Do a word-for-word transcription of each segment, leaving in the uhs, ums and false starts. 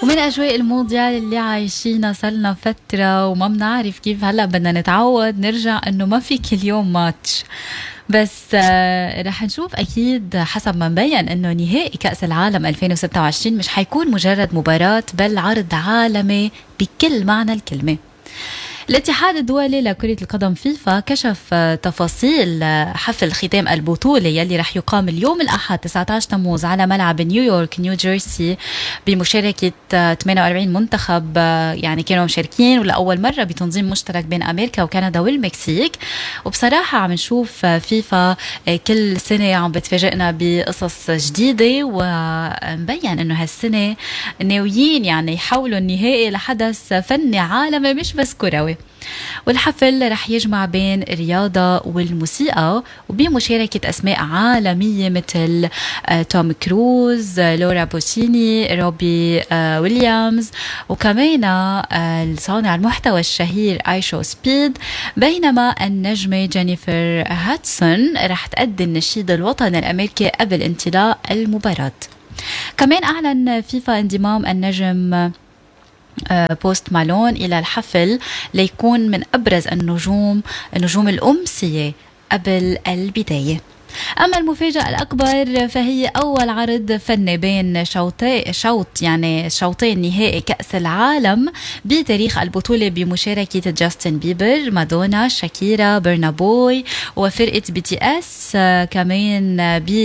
ومن أجواء المونديال اللي عايشينها صلنا فترة وما بنعرف كيف هلأ بدنا نتعود نرجع أنه ما في كل يوم ماتش. بس آه رح نشوف أكيد حسب ما مبين أنه نهائي كأس العالم ألفين وستة وعشرين مش حيكون مجرد مباراة بل عرض عالمي بكل معنى الكلمة. الاتحاد الدولي لكرة القدم فيفا كشف تفاصيل حفل ختام البطولة يلي رح يقام اليوم الأحد تسعة عشر تموز على ملعب نيويورك نيو جيرسي بمشاركة ثمانية وأربعين منتخب، يعني كانوا مشاركين ولأول مرة بتنظيم مشترك بين أمريكا وكندا والمكسيك. وبصراحة عم نشوف فيفا كل سنة عم بتفاجئنا بقصص جديدة، ومبين إنه هالسنة ناويين يعني يحولوا النهائي لحدث فني عالمي مش بس كروي. والحفل رح يجمع بين الرياضة والموسيقى وبمشاركة أسماء عالمية مثل توم كروز، لورا بوتشيني، روبي ويليامز، وكمان صانع المحتوى الشهير آيشو سبيد، بينما النجمة جينيفر هاتسون رح تأدي النشيد الوطني الأمريكي قبل انطلاق المباراة. كمان أعلن فيفا انضمام النجم بوست مالون إلى الحفل ليكون من أبرز النجوم النجوم الأمسية قبل البداية. أما المفاجأة الأكبر فهي أول عرض فني بين شوطي شوط يعني شوطين نهائي كأس العالم بتاريخ البطولة بمشاركة جاستن بيبر، مادونا، شاكيرا، برنا بوي وفرقة بي تي اس، كمان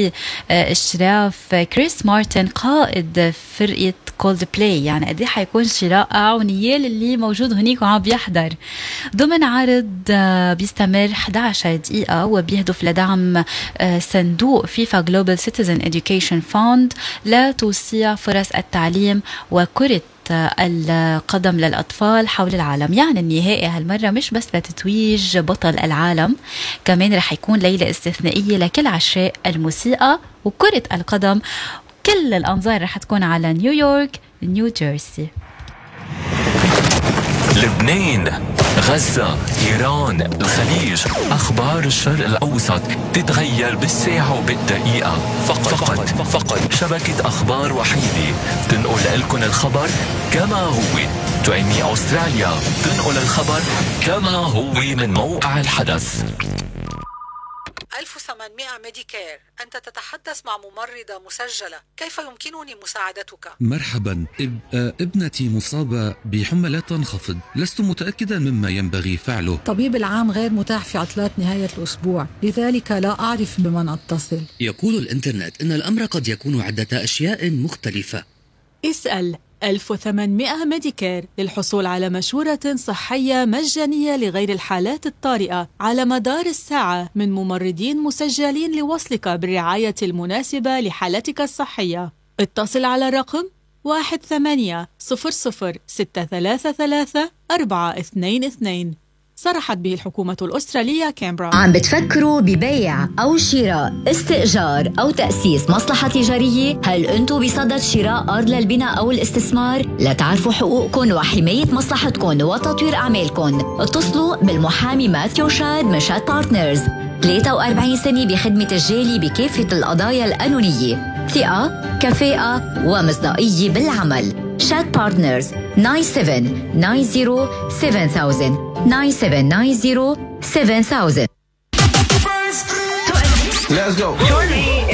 بإشراف كريس مارتن قائد فرقة كولد بلاي. يعني قد ايه حيكون شي رائع، ونيال اللي موجود هنيك وعم بيحضر ضمن عرض بيستمر إحدى عشرة دقيقة وبيهدف لدعم صندوق فيفا جلوبال سيتيزن إديوكيشن فوند لتوسيع فرص التعليم وكرة القدم للأطفال حول العالم. يعني النهائي هالمرة مش بس لتتويج بطل العالم، كمان رح يكون ليلة استثنائية لكل عشاق الموسيقى وكرة القدم. كل الأنظار رح تكون على نيويورك نيو جيرسي. لبنان، غزة، إيران، الخليج، أخبار الشرق الأوسط تتغير بالساعة وبالدقيقة. فقط فقط, فقط شبكة أخبار وحيدة تنقل لكم الخبر كما هو. تؤمي أستراليا تنقل الخبر كما هو من موقع الحدث. ألف وثمانمائة ميديكير، أنت تتحدث مع ممرضة مسجلة، كيف يمكنني مساعدتك؟ مرحبا، اب... ابنتي مصابة بحمى لا تنخفض، لست متأكدا مما ينبغي فعله. طبيب العام غير متاح في عطلات نهاية الأسبوع، لذلك لا أعرف بمن أتصل. يقول الإنترنت إن الأمر قد يكون عدة أشياء مختلفة. اسأل ألف وثمانمائة ميديكير للحصول على مشورة صحية مجانية لغير الحالات الطارئة على مدار الساعة من ممرضين مسجلين لوصلك بالرعاية المناسبة لحالتك الصحية. اتصل على الرقم واحد ثمانية صفر صفر ستة ثلاثة ثلاثة أربعة اثنين اثنين. صرحت به الحكومة الأسترالية كامبرا. عم بتفكروا ببيع أو شراء، استئجار أو تأسيس مصلحة تجارية؟ هل أنتم بصدد شراء أرض للبناء أو الاستثمار؟ لتعرفوا حقوقكم وحماية مصلحتكم وتطوير أعمالكم، اتصلوا بالمحامي ماثيو شاد من شاد بارتنرز، ثلاثة وأربعين سنة بخدمة الجالي بكافة القضايا القانونية، ثقة، كفاءة ومصداقية بالعمل. شاد بارتنرز ناين سفن ناين زيرو سفن ثاوزند ناين سفن ناين زيرو سفن ثاوزند. Let's go.